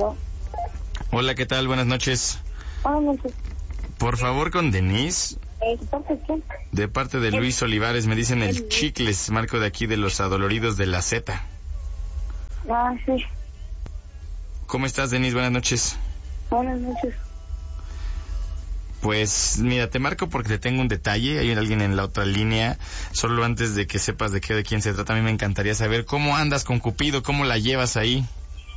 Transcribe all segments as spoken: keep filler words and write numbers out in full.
Bueno. Hola, ¿qué tal? Buenas noches. Buenas noches. Por favor, con Denise. Eh, ¿De parte de quién? De parte de Luis Olivares, me dicen el Chicles, marco de aquí de los Adoloridos de la Z. Ah, sí. ¿Cómo estás, Denise? Buenas noches. Buenas noches. Pues mira, te marco porque te tengo un detalle. Hay alguien en la otra línea. Solo antes de que sepas de qué, de quién se trata, a mí me encantaría saber cómo andas con Cupido, cómo la llevas ahí.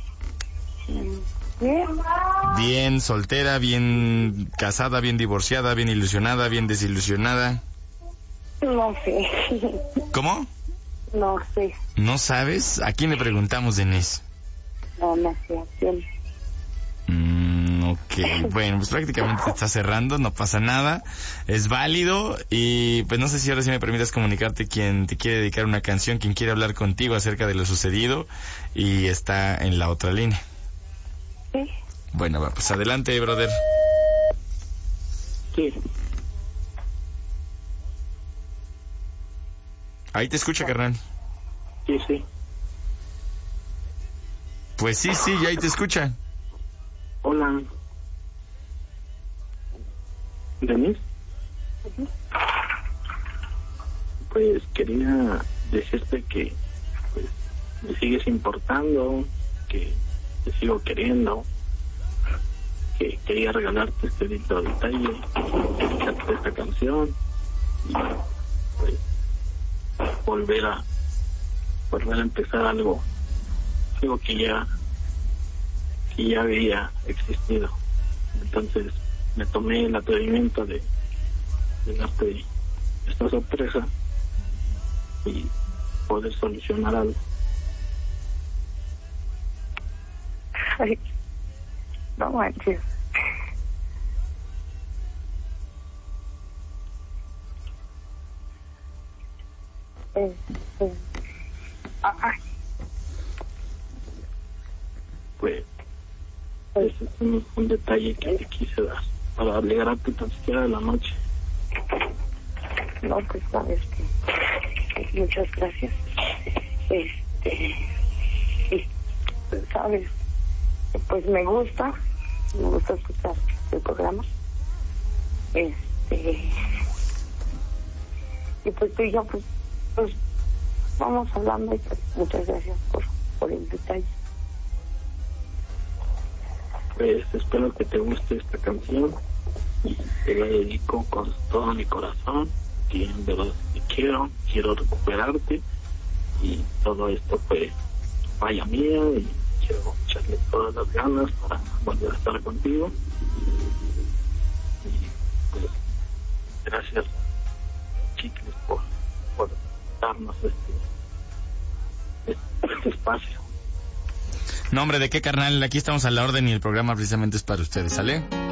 Bien. Bien soltera, bien casada, bien divorciada, bien ilusionada, bien desilusionada. No sé. ¿Cómo? No sé. ¿No sabes? ¿A quién le preguntamos, Denise? No, no sé. ¿A quién? Mm, ok, bueno, pues prácticamente te está cerrando, no pasa nada, es válido y pues no sé si ahora sí me permitas comunicarte quien te quiere dedicar una canción, quien quiere hablar contigo acerca de lo sucedido y está en la otra línea. Sí. Bueno, va, pues adelante, brother. Sí. Ahí te escucha, carnal. Sí, sí. Pues sí, sí, ya ahí te escucha. Hola. ¿Denise? Uh-huh. Pues quería decirte que pues, me sigues importando, que te sigo queriendo, que quería regalarte este lindo detalle, dedicarte esta canción y pues volver a volver a empezar algo, algo que ya que ya había existido. Entonces me tomé el atrevimiento de, de darte esta sorpresa y poder solucionar algo. Ay, no manches. Eh, eh. Ah, ah. Pues ese es un, un detalle que te quise dar para alegrarte tan siquiera de la noche. No, pues sabes que muchas gracias. Este, y, pues, sabes, pues me gusta, me gusta escuchar el programa. Este, y pues tú y yo, pues, pues vamos hablando y pues muchas gracias por, por el detalle. Pues espero que te guste esta canción y te la dedico con todo mi corazón, que en verdad te quiero, quiero recuperarte y todo esto pues vaya mía y quiero echarle todas las ganas para volver a estar contigo y pues gracias Chicles por, por darnos este, este, este espacio. No, hombre, ¿de qué, carnal? Aquí estamos a la orden y el programa precisamente es para ustedes, ¿sale?